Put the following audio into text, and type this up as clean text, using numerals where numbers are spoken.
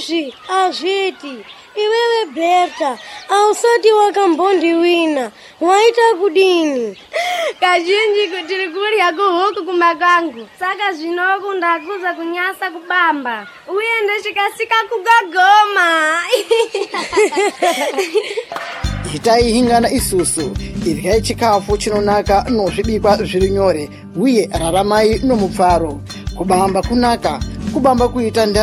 Azviti, iwewe Berta, ausati wakambondi wina, waita kudini? Kazhinji kuti kurya kuhuku kumakangu, saka zvinoku ndakuza kunyasa kubamba, uye ndachikasika kugagoma. Itai hingana isusu, iryai chikafu chinonaka nozvibikwa zviri nyore, uye raramai nomupfaro. Kubamba kunaka, kubamba kuita